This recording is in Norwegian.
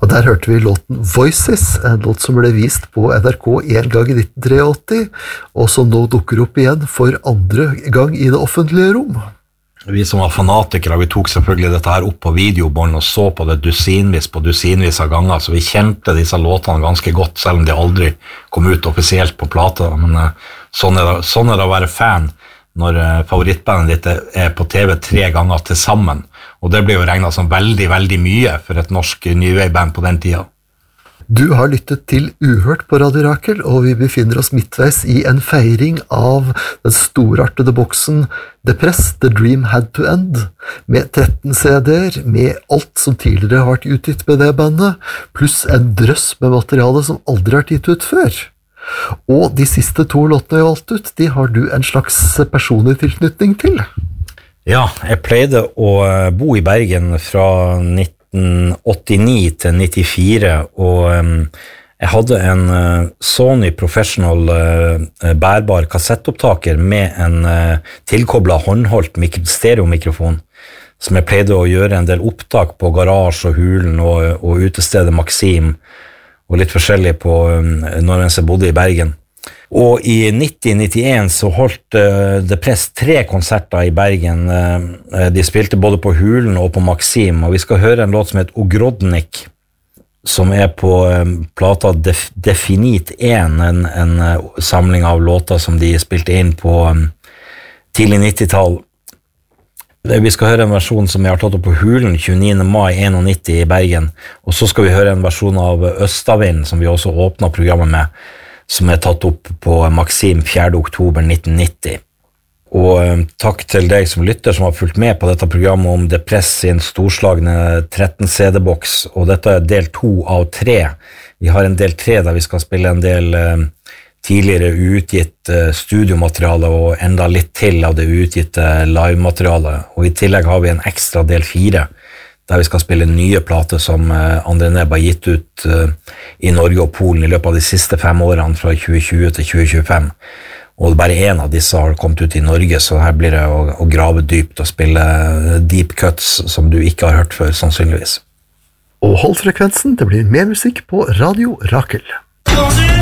Og der hørte vi låten Voices, en låt som ble vist på NRK en gang i 1983, og som nå dukker opp igjen for andre gang i det offentlige rom. Vi som var fanatikere, vi tok selvfølgelig dette her opp på videobånd og så på det dusinvis av ganger, så vi kjente disse låtene ganske godt, selv om de aldri kom ut offisielt på plate. Men sånn er det å være fan når favorittbandet ditt er på TV 3 ganger til sammen. Og det blir jo regnet som veldig, veldig mye for et norsk New Wave-band på den tida. Du har lyttet til Uhørt på Radio Rakel, og vi befinner oss midtveis i en feiring av den storartede boksen The Press, The Dream Had to End, med 13 CD-er, med alt som tidligere har vært utgitt med det bandet, pluss en drøss med materiale som aldri har vært gitt ut før. Og de siste 2 låtene jeg har valgt ut, de har du en slags personlig tilknytning til. Ja, jeg pleide å bo i Bergen fra 1989 til 94, og jeg hadde en Sony Professional bærbar kassettopptaker med en tilkoblet håndholdt stereomikrofon, som jeg pleide å gjøre en del opptak på Garasje og Hulen og utestedet Maxim, og litt forskjellig på når jeg bodde i Bergen. Og i 90-91 så holdt The Press 3 konserter i Bergen. De spilte både på Hulen og på Maxim, og vi skal høre en låt som heter Ogrodnik, som er på plata Definit 1, en samling av låter som de spilte inn på tidlig 90-tall. Vi skal høre en versjon som jeg har tatt opp på Hulen 29. mai 91 i Bergen, og så skal vi høre en versjon av Østavind, som vi også åpnet programmet med, som er tatt opp på Maxim 4. oktober 1990. Og takk til deg som lytter som har fulgt med på dette programmet om The Press sin storslagne 13 CD-boks, og dette er del 2 av 3. Vi har en del 3 der vi skal spille en del tidligere utgitt studiomateriale og enda litt til av det utgitte live-materiale, og i tillegg har vi en ekstra del 4 der vi skal spille nye plater som André Nebb har gitt ut i Norge og Polen i løpet av de siste 5 årene fra 2020 til 2025, og bare en av disse har kommet ut i Norge, så her blir det å grave dypt og spille deep cuts som du ikke har hørt før, sannsynligvis. Og hold frekvensen, det blir mer musikk på Radio Rakel.